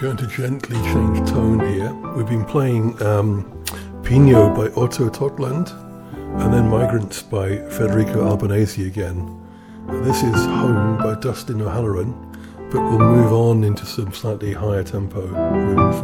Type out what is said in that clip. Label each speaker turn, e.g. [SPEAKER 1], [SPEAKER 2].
[SPEAKER 1] going to gently change tone here. We've been playing Pino by Otto Totland and then Migrants by Federico Albanese again. This is Home by Dustin O'Halloran, but we'll move on into some slightly higher tempo moving forward.